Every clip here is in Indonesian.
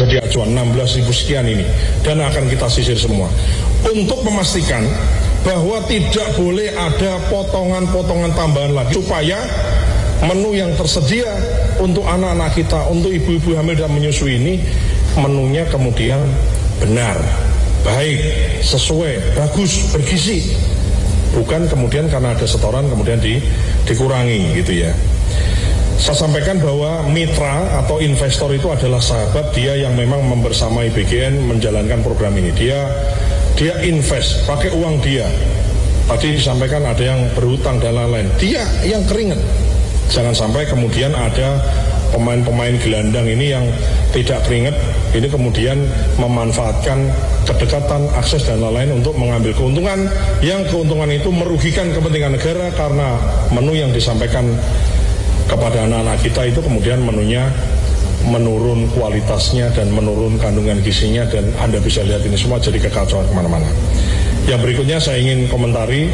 jadi acuan 16.000 sekian ini, dan akan kita sisir semua untuk memastikan bahwa tidak boleh ada potongan-potongan tambahan lagi supaya menu yang tersedia untuk anak-anak kita, untuk ibu-ibu hamil dan menyusui ini menunya kemudian benar, baik, sesuai, bagus, bergizi. Bukan kemudian karena ada setoran kemudian dikurangi gitu ya. Saya sampaikan bahwa mitra atau investor itu adalah sahabat, dia yang memang membersamai BGN menjalankan program ini. Dia invest pakai uang dia. Tadi disampaikan ada yang berhutang dan lain-lain. Dia yang keringat. Jangan sampai kemudian ada pemain-pemain gelandang ini yang tidak keringat, ini kemudian memanfaatkan kedekatan, akses dan lain-lain untuk mengambil keuntungan, yang keuntungan itu merugikan kepentingan negara karena menu yang disampaikan kepada anak-anak kita itu kemudian menunya menurun kualitasnya dan menurun kandungan gizinya, dan Anda bisa lihat ini semua jadi kekacauan kemana-mana. Yang berikutnya saya ingin komentari,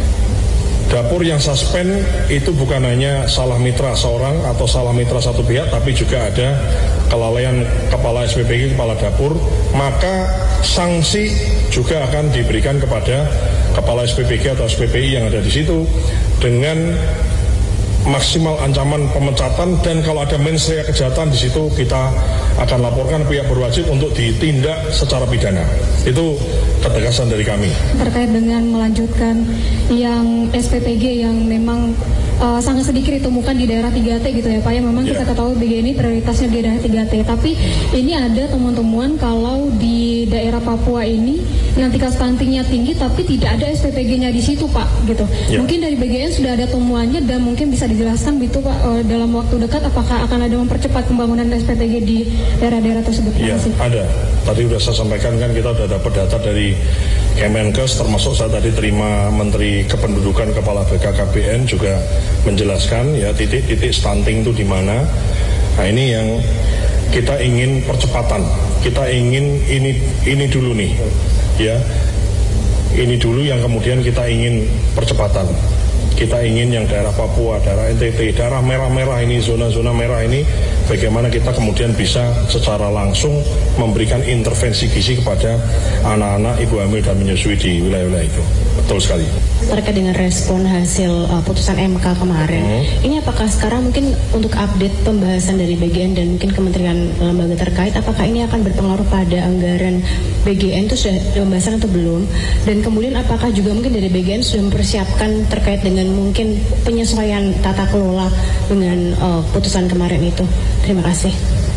dapur yang suspend itu bukan hanya salah mitra seorang atau salah mitra satu pihak, tapi juga ada kelalaian kepala SPPG, kepala dapur, maka sanksi juga akan diberikan kepada kepala SPPG atau SPPI yang ada di situ dengan maksimal ancaman pemecatan, dan kalau ada mensrea kejahatan di situ kita akan laporkan pihak berwajib untuk ditindak secara pidana. Itu ketegasan dari kami. Terkait dengan melanjutkan yang SPPG yang memang sangat sedikit ditemukan di daerah 3T gitu ya Pak, ya memang kita ketahui BGN ini prioritasnya di daerah 3T, tapi ini ada temuan-temuan kalau di daerah Papua ini nanti stuntingnya tinggi tapi tidak ada SPPG-nya di situ Pak gitu. Mungkin dari BGN sudah ada temuannya dan mungkin bisa dijelaskan gitu Pak, dalam waktu dekat apakah akan ada mempercepat pembangunan SPPG di daerah-daerah tersebut? Iya, ada. Tadi sudah saya sampaikan kan, kita sudah dapat data dari Kemenkes, termasuk saya tadi terima Menteri Kependudukan, Kepala BKKBN juga menjelaskan ya titik-titik stunting itu di mana. Nah ini yang kita ingin percepatan, kita ingin ini dulu nih ya, ini dulu yang kemudian kita ingin percepatan. Kita ingin yang daerah Papua, daerah NTT, daerah merah-merah ini, zona-zona merah ini, bagaimana kita kemudian bisa secara langsung memberikan intervensi gizi kepada anak-anak ibu hamil dan menyusui di wilayah-wilayah itu. Betul sekali. Terkait dengan respon hasil putusan MK kemarin, ini apakah sekarang mungkin untuk update pembahasan dari BGN dan mungkin kementerian lembaga terkait, apakah ini akan berpengaruh pada anggaran BGN itu sudah pembahasan atau belum? Dan kemudian apakah juga mungkin dari BGN sudah mempersiapkan terkait dengan mungkin penyesuaian tata kelola dengan putusan kemarin itu? Terima kasih.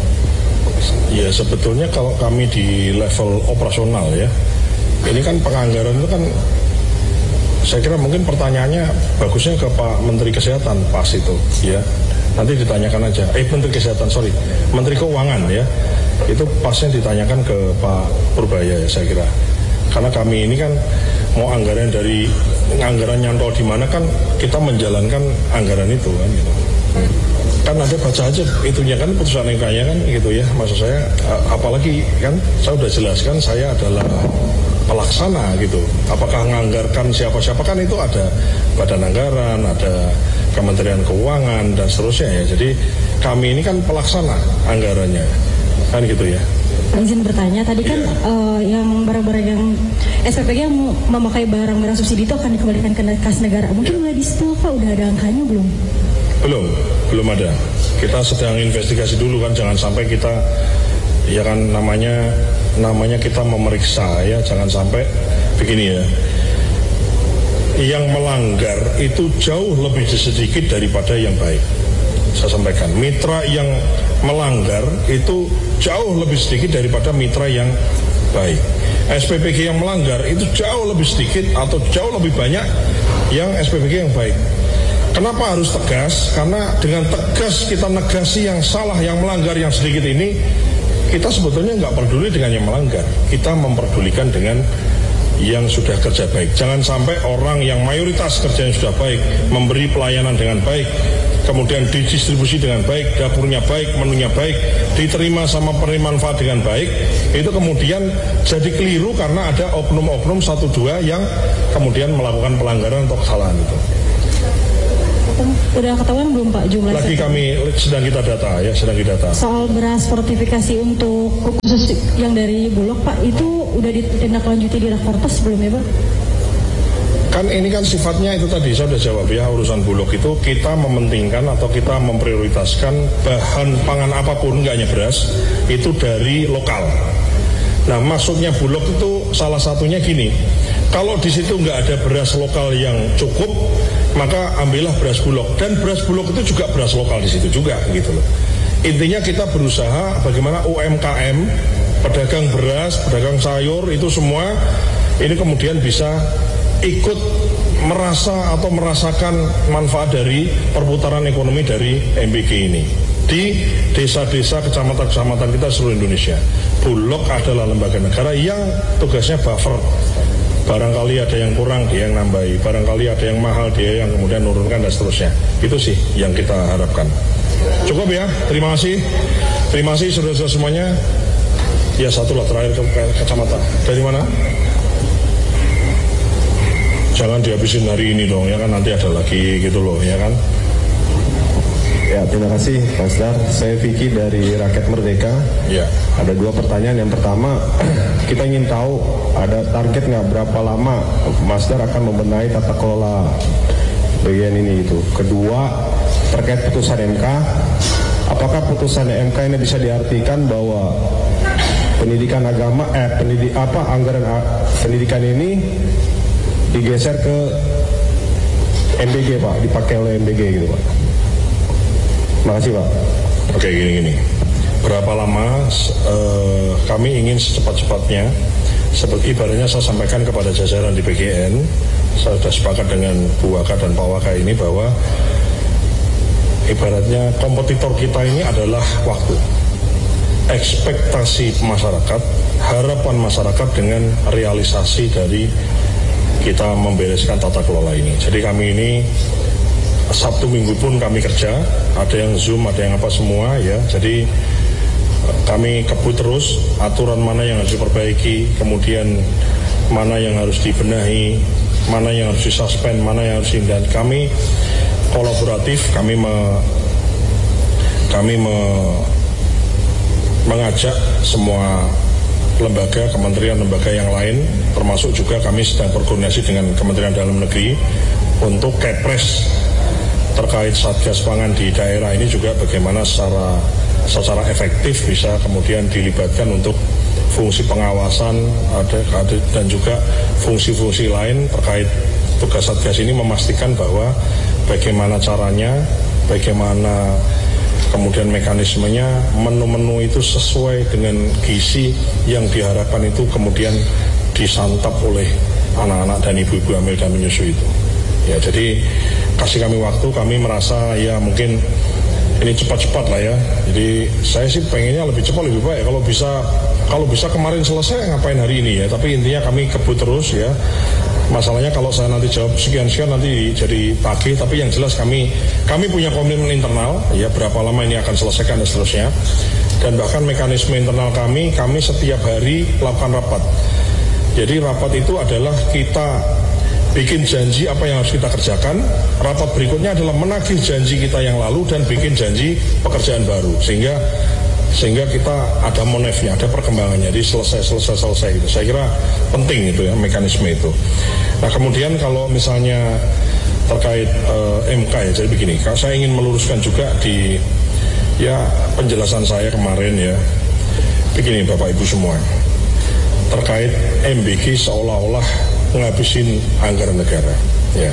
Ya sebetulnya kalau kami di level operasional ya, ini kan penganggaran itu kan, saya kira mungkin pertanyaannya bagusnya ke Pak Menteri Kesehatan pas itu ya. Nanti ditanyakan aja, Menteri Kesehatan, Menteri Keuangan ya. Itu pasnya ditanyakan ke Pak Purbaya ya saya kira. Karena kami ini kan mau anggaran dari anggaran nyantol di mana kan kita menjalankan anggaran itu kan gitu. Kan ada baca aja itunya kan putusan MK-nya kan gitu ya. Maksud saya apalagi kan saya sudah jelaskan saya adalah pelaksana gitu. Apakah menganggarkan siapa-siapa kan itu ada badan anggaran, ada Kementerian Keuangan dan seterusnya ya. Jadi kami ini kan pelaksana anggarannya kan gitu ya. Izin bertanya, tadi kan yang barang-barang yang SPPG yang memakai barang-barang subsidi itu akan dikembalikan ke kas negara. Mungkin udah di situ Pak, udah ada angkanya belum? Belum ada. Kita sedang investigasi dulu kan, jangan sampai kita ya kan namanya kita memeriksa ya, jangan sampai begini ya. Yang melanggar itu jauh lebih sedikit daripada yang baik. Saya sampaikan, mitra yang melanggar itu jauh lebih sedikit daripada mitra yang baik. SPPG yang melanggar itu jauh lebih sedikit atau jauh lebih banyak yang SPPG yang baik. Kenapa harus tegas? Karena dengan tegas kita negasi yang salah, yang melanggar, yang sedikit ini, kita sebetulnya nggak peduli dengan yang melanggar. Kita memperdulikan dengan yang sudah kerja baik. Jangan sampai orang yang mayoritas kerjanya sudah baik, memberi pelayanan dengan baik, kemudian didistribusi dengan baik, dapurnya baik, menunya baik, diterima sama penerima manfaat dengan baik, itu kemudian jadi keliru karena ada oknum-oknum 1-2 yang kemudian melakukan pelanggaran atau kesalahan itu. Udah ketahuan belum Pak jumlah? Lagi kami sedang kita data ya, sedang kita data. Soal beras fortifikasi untuk khusus yang dari Bulog Pak, itu udah ditindaklanjuti di Rakortas belum ya Pak? Kan ini kan sifatnya itu tadi saya sudah jawab ya, urusan Bulog itu kita mementingkan atau kita memprioritaskan bahan pangan apapun, nggak hanya beras, itu dari lokal. Nah maksudnya Bulog itu salah satunya gini, kalau di situ nggak ada beras lokal yang cukup, maka ambillah beras Bulog, dan beras Bulog itu juga beras lokal di situ juga gitu loh. Intinya kita berusaha bagaimana UMKM, pedagang beras, pedagang sayur itu semua ini kemudian bisa ikut merasa atau merasakan manfaat dari perputaran ekonomi dari MBG ini di desa-desa, kecamatan-kecamatan kita seluruh Indonesia. Bulog adalah lembaga negara yang tugasnya buffer. Barangkali ada yang kurang, dia yang nambahi. Barangkali ada yang mahal, dia yang kemudian nurunkan dan seterusnya. Itu sih yang kita harapkan. Cukup ya, terima kasih. Terima kasih saudara-saudara semuanya. Ya satulah terakhir ke kacamata. Dari mana? Jangan dihabisin hari ini dong, ya kan nanti ada lagi gitu loh, ya kan? Ya, terima kasih Mas Dar. Saya Vicky dari Rakyat Merdeka. Ya. Ada 2 pertanyaan. Yang pertama, kita ingin tahu ada target nggak berapa lama Mas Dar akan membenahi tata kelola bagian ini itu. Kedua, terkait putusan MK, apakah putusan MK ini bisa diartikan bahwa pendidikan agama, anggaran pendidikan ini digeser ke MBG Pak, dipakai oleh MBG gitu Pak. Terima kasih Pak. Oke, gini. Berapa lama kami ingin secepat-cepatnya, seperti ibaratnya saya sampaikan kepada jajaran di PGN, saya sudah sepakat dengan Bu Waka dan Pak Waka ini bahwa ibaratnya kompetitor kita ini adalah waktu. Ekspektasi masyarakat, harapan masyarakat dengan realisasi dari kita membereskan tata kelola ini. Jadi kami ini Sabtu Minggu pun kami kerja, ada yang Zoom, ada yang apa semua ya. Jadi kami kebut terus aturan mana yang harus diperbaiki, kemudian mana yang harus dibenahi, mana yang harus disuspend, mana yang harus dan kami kolaboratif, kami mengajak semua lembaga, kementerian, lembaga yang lain, termasuk juga kami sedang berkoordinasi dengan Kementerian Dalam Negeri untuk kepres terkait Satgas Pangan di daerah ini juga bagaimana secara efektif bisa kemudian dilibatkan untuk fungsi pengawasan dan juga fungsi-fungsi lain terkait tugas Satgas ini, memastikan bahwa bagaimana caranya, bagaimana kemudian mekanismenya, menu-menu itu sesuai dengan gizi yang diharapkan itu kemudian disantap oleh anak-anak dan ibu-ibu hamil dan menyusui itu. Ya, jadi kasih kami waktu, kami merasa ya mungkin ini cepat-cepat lah ya. Jadi saya sih pengennya lebih cepat lebih baik. Kalau bisa kemarin selesai ngapain hari ini ya. Tapi intinya kami kebut terus ya. Masalahnya kalau saya nanti jawab sekian-sekian nanti jadi pagi, tapi yang jelas kami punya komitmen internal ya, berapa lama ini akan selesaikan dan seterusnya. Dan bahkan mekanisme internal kami setiap hari lakukan rapat. Jadi rapat itu adalah kita bikin janji apa yang harus kita kerjakan. Rapat berikutnya adalah menagih janji kita yang lalu dan bikin janji pekerjaan baru, sehingga kita ada monefnya, ada perkembangannya, jadi selesai gitu. Saya kira penting itu ya, mekanisme itu. Nah kemudian kalau misalnya terkait MK ya, jadi begini, saya ingin meluruskan juga di ya penjelasan saya kemarin ya, begini Bapak Ibu semua, terkait MBG seolah-olah menghabisin anggaran negara ya.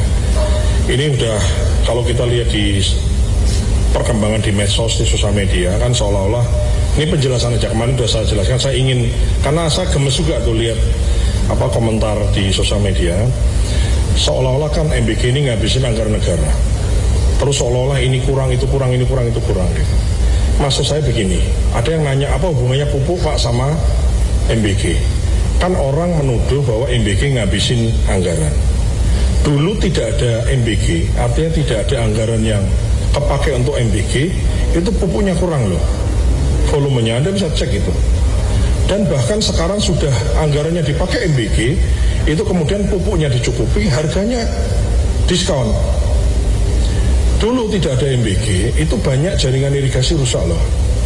Ini udah, kalau kita lihat di perkembangan di medsos, di sosial media kan seolah-olah, ini penjelasan aja kemarin sudah saya jelaskan, saya ingin, karena saya gemes juga tuh lihat komentar di sosial media, seolah-olah kan MBG ini ngabisin anggaran negara, terus seolah-olah ini kurang, itu kurang, ini kurang, itu kurang gitu. Maksud saya begini, ada yang nanya apa hubungannya pupuk Pak sama MBG. Kan orang menuduh bahwa MBG ngabisin anggaran. Dulu tidak ada MBG, artinya tidak ada anggaran yang kepakai untuk MBG, itu pupuknya kurang loh, volumenya Anda bisa cek itu. Dan bahkan sekarang sudah anggarannya dipakai MBG, itu kemudian pupuknya dicukupi, harganya diskon. dulu tidak ada MBG, itu banyak jaringan irigasi rusak loh.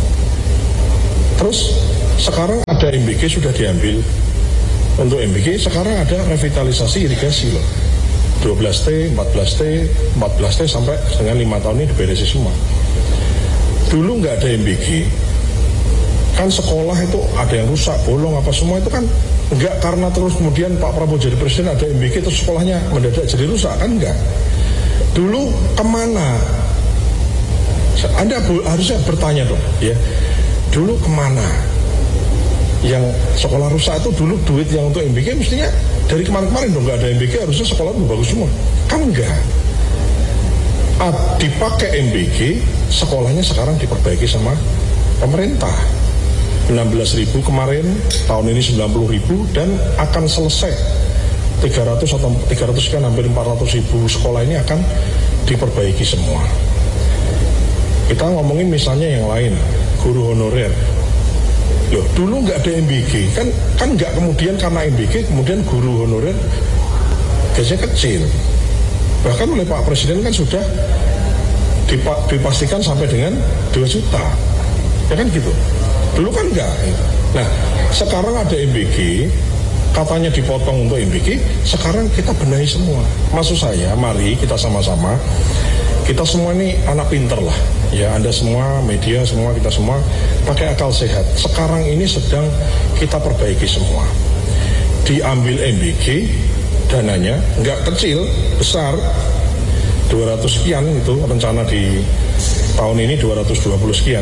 Terus sekarang ada MBG sudah diambil. Untuk MBG sekarang ada revitalisasi irigasi loh. 12T, 14T sampai dengan 5 tahun ini diberesi semua. Dulu nggak ada MBG, kan sekolah itu ada yang rusak, bolong apa semua itu kan nggak karena terus kemudian Pak Prabowo jadi presiden ada MBG terus sekolahnya mendadak jadi rusak, kan enggak. Dulu kemana? Anda harusnya bertanya dong, ya. Dulu kemana? Yang sekolah rusak itu dulu duit yang untuk MBG mestinya dari kemarin-kemarin dong, nggak ada MBG harusnya sekolah itu bagus semua, kan enggak. Dipakai MBG, sekolahnya sekarang diperbaiki sama pemerintah. 16.000 kemarin, tahun ini 90.000 dan akan selesai 300 atau 300 kan hampir 400.000 sekolah ini akan diperbaiki semua. Kita ngomongin misalnya yang lain, guru honorer. Loh, dulu nggak ada MBG, kan nggak kemudian karena MBG kemudian guru honorer gajinya kecil. Bahkan oleh Pak Presiden kan sudah dipastikan sampai dengan 2 juta. Ya kan gitu. Dulu kan enggak. Nah, sekarang ada MBG, katanya dipotong untuk MBG, sekarang kita benahi semua. Maksud saya, mari kita sama-sama, kita semua ini anak pinter lah. Ya, Anda semua, media semua, kita semua pakai akal sehat. Sekarang ini sedang kita perbaiki semua. Diambil MBG, dananya nggak kecil, besar, 200 sekian itu rencana di tahun ini 220 sekian,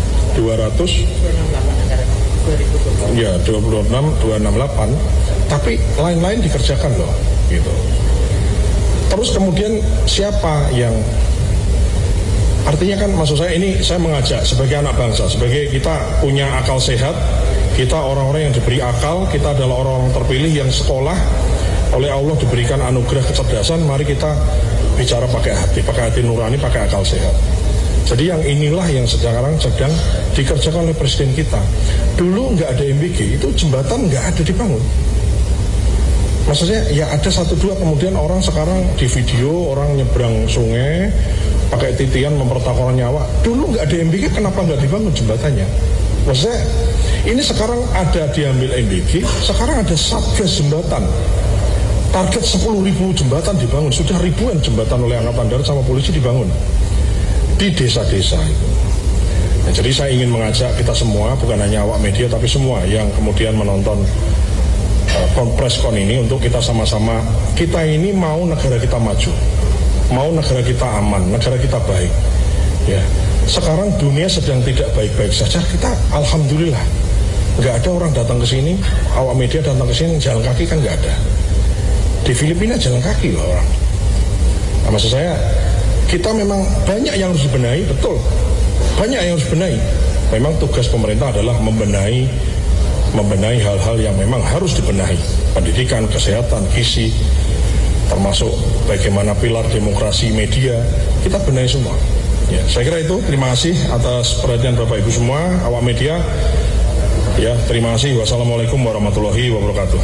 268, tapi lain-lain dikerjakan loh, gitu. Terus kemudian siapa yang, artinya kan maksud saya ini saya mengajak sebagai anak bangsa, sebagai kita punya akal sehat, kita orang-orang yang diberi akal, kita adalah orang-orang terpilih yang sekolah oleh Allah diberikan anugerah kecerdasan, mari kita bicara pakai hati nurani, pakai akal sehat. Jadi yang inilah yang sekarang sedang dikerjakan oleh presiden kita. Dulu nggak ada MBG, itu jembatan nggak ada dibangun. Maksudnya ya ada 1-2 kemudian orang sekarang di video orang nyebrang sungai pakai titian mempertaruhkan nyawa. Dulu nggak ada MBG, kenapa nggak dibangun jembatannya? Maksudnya ini sekarang ada diambil MBG, sekarang ada satgas jembatan. Target 10.000 jembatan dibangun, sudah ribuan jembatan oleh Angkatan Darat sama polisi dibangun di desa-desa itu. Nah, jadi saya ingin mengajak kita semua, bukan hanya awak media tapi semua yang kemudian menonton preskon ini, untuk kita sama-sama, kita ini mau negara kita maju, mau negara kita aman, negara kita baik. Ya, sekarang dunia sedang tidak baik-baik saja, kita alhamdulillah nggak ada orang datang ke sini, awak media datang ke sini jalan kaki kan nggak ada. Di Filipina jalan kaki loh orang. Nah, maksud saya kita memang banyak yang harus dibenahi, betul. Banyak yang harus dibenahi. Memang tugas pemerintah adalah membenahi hal-hal yang memang harus dibenahi. Pendidikan, kesehatan, gizi, termasuk bagaimana pilar demokrasi, media, kita benahi semua. Ya, saya kira itu. Terima kasih atas perhatian Bapak Ibu semua, awak media. Ya, terima kasih. Wassalamualaikum warahmatullahi wabarakatuh.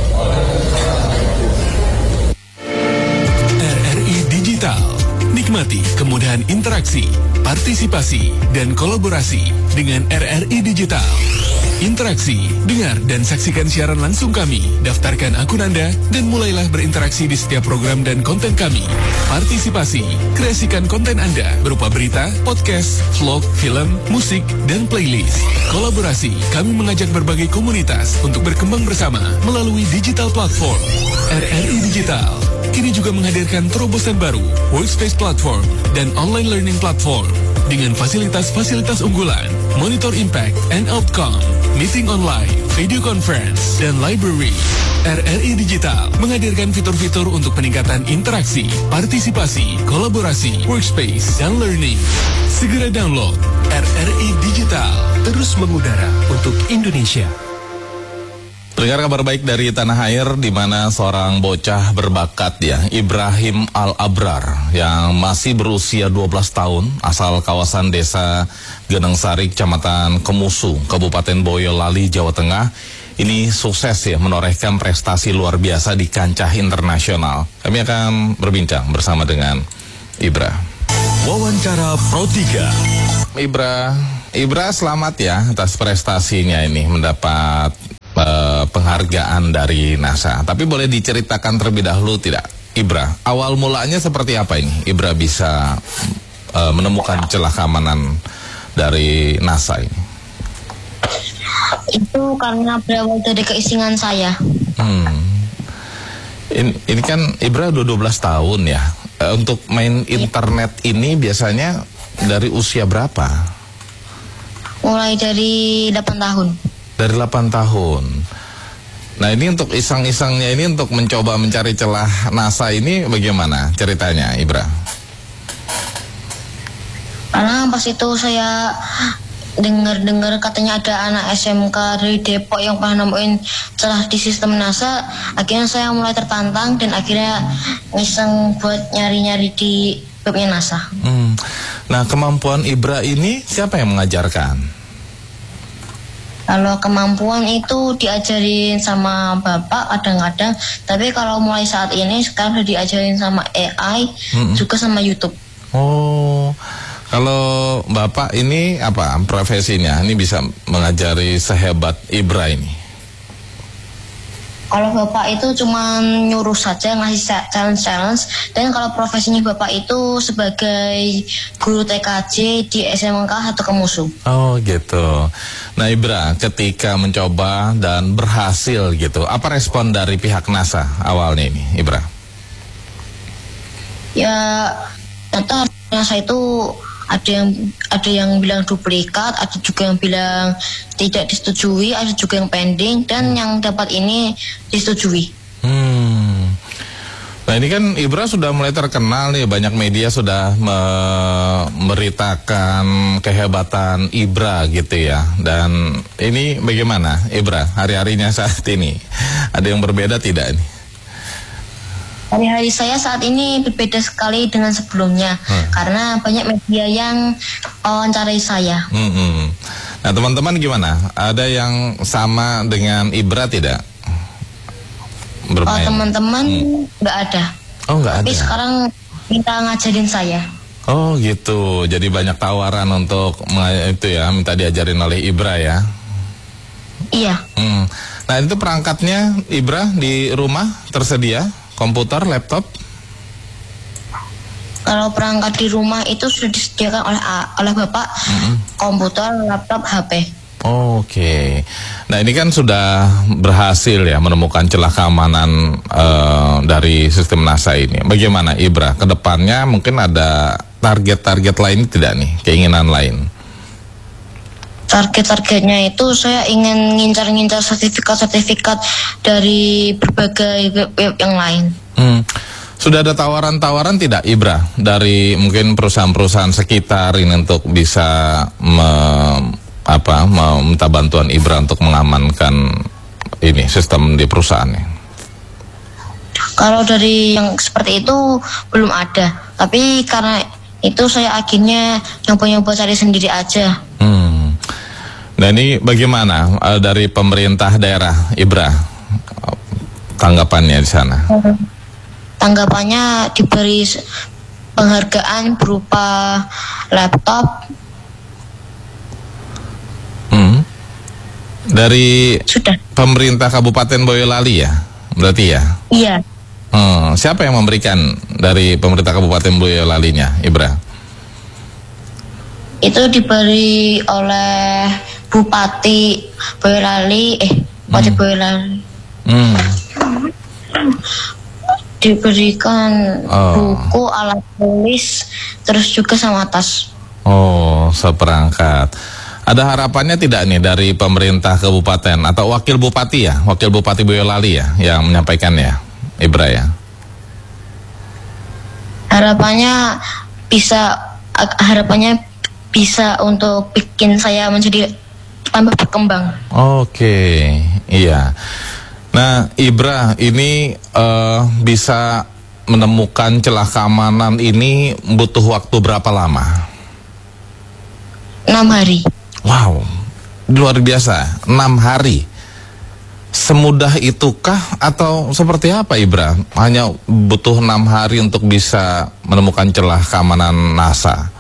RRI Digital. Nikmati kemudahan interaksi, partisipasi, dan kolaborasi dengan RRI Digital. Interaksi, dengar dan saksikan siaran langsung kami, daftarkan akun Anda, dan mulailah berinteraksi di setiap program dan konten kami. Partisipasi, kreasikan konten Anda berupa berita, podcast, vlog, film, musik, dan playlist. Kolaborasi, kami mengajak berbagai komunitas untuk berkembang bersama melalui digital platform. RRI Digital kini juga menghadirkan terobosan baru, workspace platform, dan online learning platform dengan fasilitas-fasilitas unggulan, monitor impact and outcome, meeting online, video conference, dan library. RRI Digital menghadirkan fitur-fitur untuk peningkatan interaksi, partisipasi, kolaborasi, workspace, dan learning. Segera download RRI Digital, terus mengudara untuk Indonesia. Dengar kabar baik dari tanah air, di mana seorang bocah berbakat Ibrahim Al-Abrar yang masih berusia 12 tahun asal kawasan desa Genengsari, Kecamatan Kemusu, Kabupaten Boyolali, Jawa Tengah, ini sukses menorehkan prestasi luar biasa di kancah internasional. Kami akan berbincang bersama dengan Ibra. Wawancara Pro 3. Ibra selamat ya atas prestasinya ini mendapat penghargaan dari NASA. Tapi boleh diceritakan terlebih dahulu tidak, Ibra? Awal mulanya seperti apa ini? Ibra bisa menemukan celah keamanan dari NASA ini. Itu karena berawal dari keisengan saya. Ini kan Ibra udah 12 tahun ya. Untuk main internet ini biasanya dari usia berapa? Mulai dari 8 tahun. Dari 8 tahun. Nah ini untuk iseng-isengnya ini untuk mencoba mencari celah NASA ini bagaimana ceritanya, Ibra? Karena pas itu saya dengar katanya ada anak SMK dari Depok yang pernah nemuin celah di sistem NASA. Akhirnya saya mulai tertantang dan akhirnya iseng buat nyari-nyari di webnya NASA. Nah kemampuan Ibra ini siapa yang mengajarkan? Kalau kemampuan itu diajarin sama bapak kadang-kadang, tapi kalau mulai saat ini sekarang udah diajarin sama AI, juga sama YouTube. Oh, kalau bapak ini apa profesinya? Ini bisa mengajari sehebat Ibra ini? Kalau bapak itu cuma nyuruh saja, ngasih challenge, dan kalau profesinya bapak itu sebagai guru TKJ di SMK 1 Kemusu. Oh gitu. Nah Ibra, ketika mencoba dan berhasil gitu, apa respon dari pihak NASA awalnya ini, Ibra? Ya, ternyata NASA itu ada yang bilang duplikat, ada juga yang bilang tidak disetujui, ada juga yang pending, dan yang dapat ini disetujui. Nah ini kan Ibra sudah mulai terkenal nih, banyak media sudah memberitakan kehebatan Ibra gitu ya. Dan ini bagaimana Ibra hari-harinya saat ini? Ada yang berbeda tidak ini? Hari-hari saya saat ini berbeda sekali dengan sebelumnya, karena banyak media yang wawancarai saya. Nah teman-teman gimana? Ada yang sama dengan Ibra tidak? Bermain? Teman-teman nggak ada. Oh nggak ada. Tapi sekarang minta ngajarin saya. Oh gitu. Jadi banyak tawaran untuk itu ya, minta diajarin oleh Ibra ya. Iya. Nah itu perangkatnya Ibra di rumah tersedia? Komputer, laptop? Kalau perangkat di rumah itu sudah disediakan oleh bapak, komputer, laptop, HP. Oke. Nah ini kan sudah berhasil ya menemukan celah keamanan dari sistem NASA ini. Bagaimana Ibra? Kedepannya mungkin ada target-target lain tidak nih? Keinginan lain? Target-targetnya itu saya ingin ngincar-ngincar sertifikat-sertifikat dari berbagai web yang lain. Sudah ada tawaran-tawaran tidak Ibra dari mungkin perusahaan-perusahaan sekitar ini untuk bisa meminta bantuan Ibra untuk mengamankan ini sistem di perusahaannya? Kalau dari yang seperti itu belum ada, tapi karena itu saya akhirnya nyoba-nyoba cari sendiri aja. Nah ini bagaimana dari pemerintah daerah Ibra tanggapannya di sana? Tanggapannya diberi penghargaan berupa laptop. Dari Sudah. pemerintah Kabupaten Boyolali ya, berarti ya? Iya. Siapa yang memberikan dari pemerintah Kabupaten Boyolalinya, Ibra? Itu diberi oleh Bupati Boyolali, Bupati Boyolali. Diberikan buku, alat tulis, terus juga sama tas. Oh, seperangkat. Ada harapannya tidak nih dari pemerintah kabupaten atau wakil bupati ya, wakil bupati Boyolali ya, yang menyampaikan ya, Ibra ya? Harapannya bisa untuk bikin saya menjadi tambah berkembang. Oke, iya. Nah, Ibra ini bisa menemukan celah keamanan ini butuh waktu berapa lama? 6 hari. Wow, luar biasa, 6 hari. semudah itukah atau seperti apa Ibra? Hanya butuh 6 hari untuk bisa menemukan celah keamanan NASA.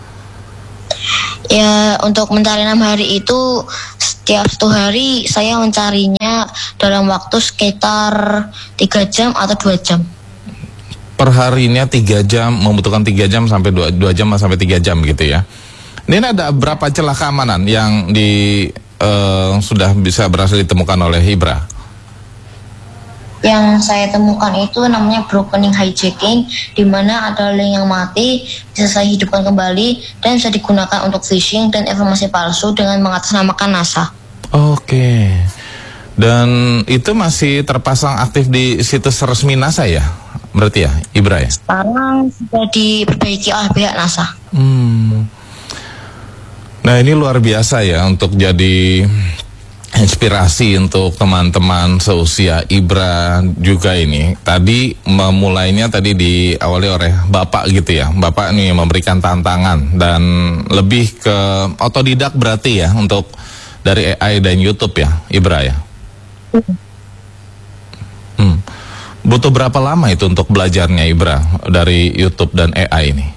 Ya, untuk mencari 6 hari itu setiap 1 hari saya mencarinya dalam waktu sekitar 3 jam atau 2 jam. Per harinya 3 jam, membutuhkan 3 jam sampai 2 jam sampai 3 jam gitu ya. Ini ada berapa celah keamanan yang sudah bisa berhasil ditemukan oleh Ibra? Yang saya temukan itu namanya brokening hijacking, di mana ada link yang mati bisa saya hidupkan kembali dan bisa digunakan untuk phishing dan informasi palsu dengan mengatasnamakan NASA. Oke. Dan itu masih terpasang aktif di situs resmi NASA ya? Berarti ya, Ibra ya? Sekarang sudah diperbaiki oleh pihak NASA. Nah, ini luar biasa ya untuk jadi inspirasi untuk teman-teman seusia Ibra juga ini. Tadi memulainya tadi diawali oleh Bapak gitu ya. Bapak nih memberikan tantangan dan lebih ke otodidak berarti ya untuk dari AI dan YouTube ya, Ibra ya. Butuh berapa lama itu untuk belajarnya Ibra dari YouTube dan AI ini?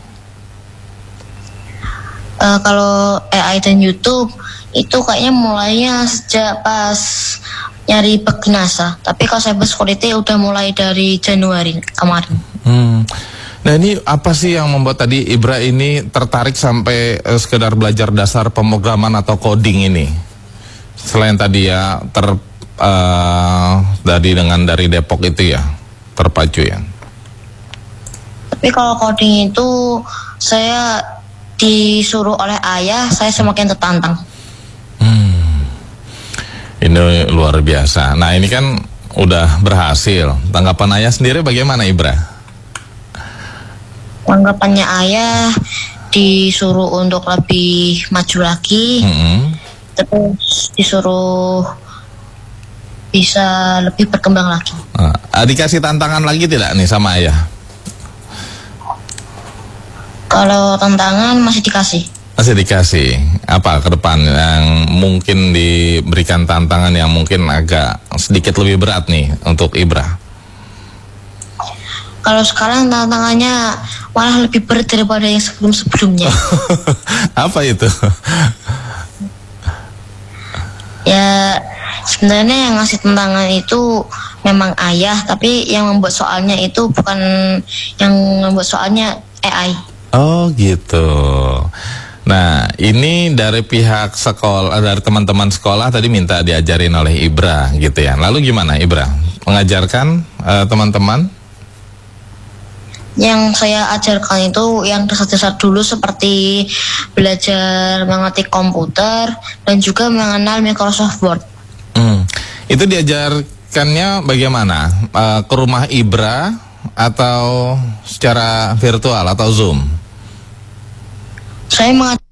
Kalau AI dan YouTube itu kayaknya mulainya sejak pas nyari bug NASA. Tapi kalau cyber security udah mulai dari Januari kemarin. Nah, ini apa sih yang membuat tadi Ibra ini tertarik sampai sekedar belajar dasar pemrograman atau coding ini? Selain tadi ya dari Depok itu ya terpacu ya. Tapi kalau coding itu saya disuruh oleh ayah, saya semakin tertantang. Ini luar biasa. Nah, ini kan udah berhasil. Tanggapan ayah sendiri bagaimana Ibra? Tanggapannya ayah disuruh untuk lebih maju lagi, terus disuruh bisa lebih berkembang lagi. Dikasih tantangan lagi tidak nih sama ayah? Kalau tantangan masih dikasih. Masih dikasih. Apa ke depan yang mungkin diberikan tantangan yang mungkin agak sedikit lebih berat nih untuk Ibra? Kalau sekarang tantangannya malah lebih berat daripada yang sebelum-sebelumnya. Apa itu? Ya, sebenarnya yang ngasih tantangan itu memang ayah, tapi yang membuat soalnya itu bukan, yang membuat soalnya AI. Oh gitu. Nah, ini dari pihak sekolah, dari teman-teman sekolah tadi minta diajarin oleh Ibra gitu ya. Lalu gimana Ibra? Mengajarkan teman-teman? Yang saya ajarkan itu yang dasar-dasar dulu seperti belajar mengetik komputer dan juga mengenal Microsoft Word. Itu diajarkannya bagaimana? Ke rumah Ibra atau secara virtual atau Zoom? Saya mengajar